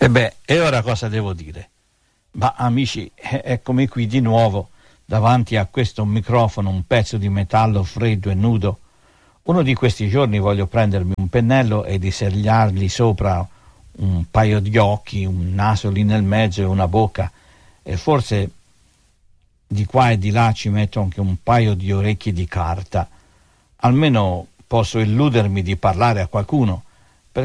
E ora cosa devo dire? Ma amici, eccomi qui di nuovo davanti a questo microfono, un pezzo di metallo freddo e nudo. Uno di questi giorni voglio prendermi un pennello e disegnargli sopra un paio di occhi, un naso lì nel mezzo e una bocca, e forse di qua e di là ci metto anche un paio di orecchie di carta. Almeno posso illudermi di parlare a qualcuno,